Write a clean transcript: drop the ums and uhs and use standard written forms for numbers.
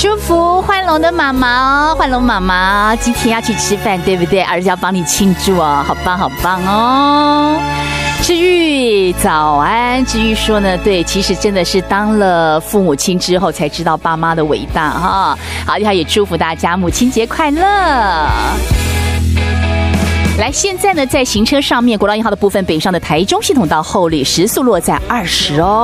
祝福焕龙的妈妈，焕龙妈妈今天要去吃饭，对不对？儿子要帮你庆祝哦，好棒好棒哦！治愈早安，治愈说呢，对，其实真的是当了父母亲之后才知道爸妈的伟大哈。好，他也祝福大家母亲节快乐。来，现在呢，在行车上面，国道1号的部分北上的台中系统到后里时速落在20哦。